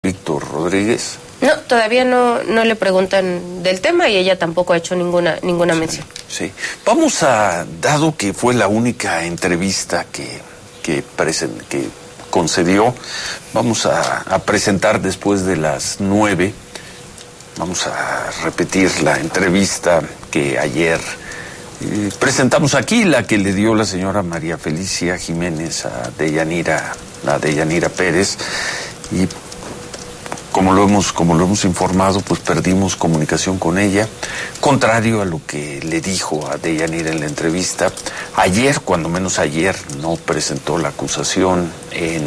Víctor Rodríguez. No, todavía no le preguntan del tema y ella tampoco ha hecho ninguna mención. Sí. Vamos a, dado que fue la única entrevista que concedió, vamos a presentar después de las 9. Vamos a repetir la entrevista que ayer presentamos aquí, la que le dio la señora María Felicia Jiménez a Deyanira Pérez, y como lo hemos informado, pues perdimos comunicación con ella, contrario a lo que le dijo a Deyanira en la entrevista. Ayer, cuando menos ayer, no presentó la acusación en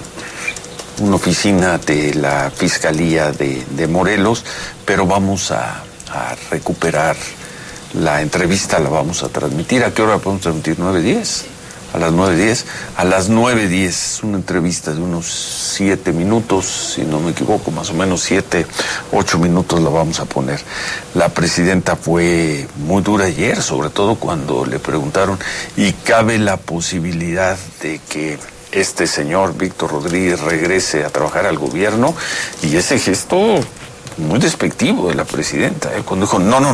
una oficina de la Fiscalía de Morelos, pero vamos a recuperar la entrevista, la vamos a transmitir. ¿A qué hora podemos transmitir? ¿9:10? A las 9:10. A las 9:10, una entrevista de unos 7 minutos, si no me equivoco, más o menos 7, 8 minutos la vamos a poner. La presidenta fue muy dura ayer, sobre todo cuando le preguntaron, ¿y cabe la posibilidad de que este señor Víctor Rodríguez regrese a trabajar al gobierno? Y ese gesto muy despectivo de la presidenta, cuando dijo, no,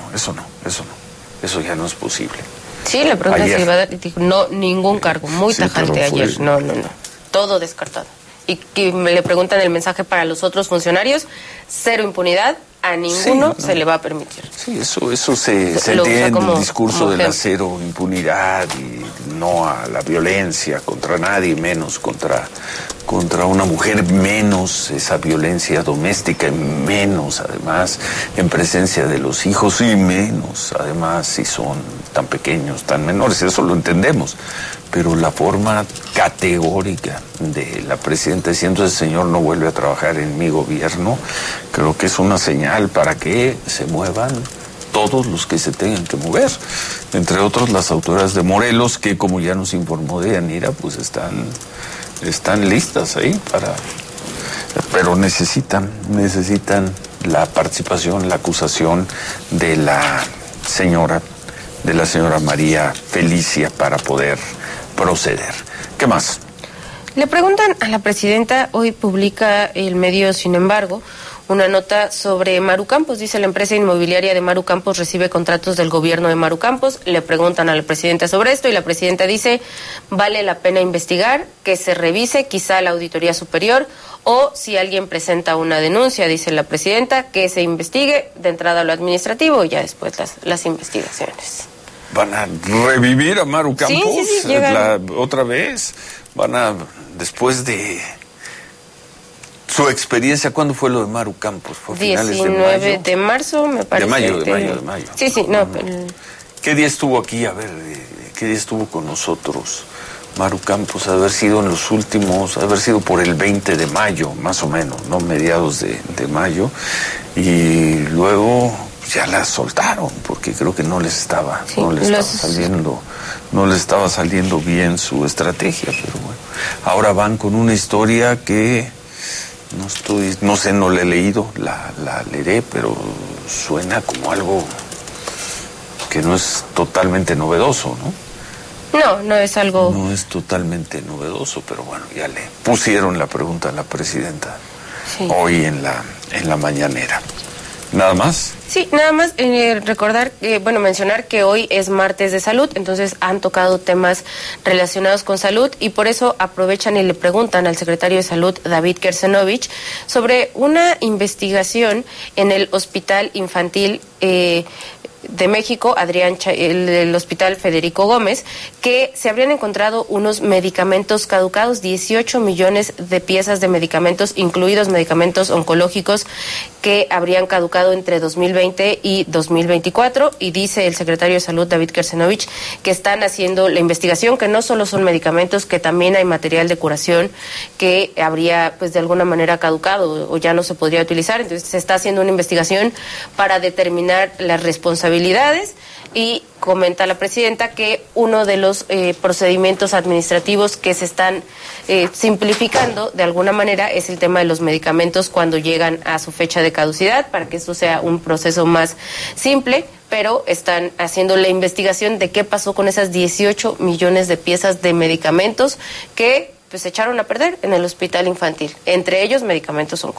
eso ya no es posible. Sí, le pregunté si iba a dar, y dijo, no, ningún cargo, muy tajante ayer, no, todo descartado. Y que le preguntan el mensaje para los otros funcionarios, cero impunidad, a ninguno se le va a permitir. Sí, eso se entiende en el discurso de la cero impunidad y no a la violencia contra nadie, menos contra una mujer, menos esa violencia doméstica, y menos además en presencia de los hijos, y menos además si son tan pequeños, tan menores, eso lo entendemos. Pero la forma categórica de la presidenta diciendo, ese señor no vuelve a trabajar en mi gobierno, creo que es una señal para que se muevan todos los que se tengan que mover, entre otros las autoridades de Morelos, que como ya nos informó Deyanira, pues están listas ahí pero necesitan la participación, la acusación de la señora María Felicia para poder proceder. ¿Qué más? Le preguntan a la presidenta, hoy publica el medio Sin Embargo una nota sobre Maru Campos. Dice, la empresa inmobiliaria de Maru Campos recibe contratos del gobierno de Maru Campos. Le preguntan a la presidenta sobre esto y la presidenta dice, vale la pena investigar, que se revise quizá la Auditoría Superior, o si alguien presenta una denuncia, dice la presidenta, que se investigue de entrada lo administrativo y ya después las investigaciones. ¿Van a revivir a Maru Campos? Sí, otra vez? Después de su experiencia, ¿cuándo fue lo de Maru Campos? ¿Fue finales de mayo? 19 de marzo, me parece. De mayo. Sí, ¿Qué día estuvo aquí? A ver, ¿qué día estuvo con nosotros? Maru Campos, haber sido por el 20 de mayo, más o menos, ¿no? Mediados de mayo. Y luego ya la soltaron, porque creo que no les estaba saliendo bien su estrategia, pero bueno. Ahora van con una historia que no la he leído, la leeré, pero suena como algo que no es totalmente novedoso, ¿no? No es algo... No es totalmente novedoso, pero bueno, ya le pusieron la pregunta a la presidenta hoy en la mañanera. ¿Nada más? Sí, nada más mencionar que hoy es martes de salud, entonces han tocado temas relacionados con salud y por eso aprovechan y le preguntan al secretario de Salud, David Kersenovich, sobre una investigación en el Hospital Infantil de México, el Hospital Federico Gómez, que se habrían encontrado unos medicamentos caducados, 18 millones de piezas de medicamentos, incluidos medicamentos oncológicos, que habrían caducado entre 2020 y 2024, y dice el secretario de Salud, David Kersenovich, que están haciendo la investigación, que no solo son medicamentos, que también hay material de curación que habría, pues de alguna manera caducado o ya no se podría utilizar. Entonces se está haciendo una investigación para determinar las responsabilidades y comenta la presidenta que uno de los procedimientos administrativos que se están simplificando de alguna manera es el tema de los medicamentos cuando llegan a su fecha de caducidad, para que esto sea un proceso más simple, pero están haciendo la investigación de qué pasó con esas 18 millones de piezas de medicamentos que pues se echaron a perder en el hospital infantil, entre ellos medicamentos oncológicos.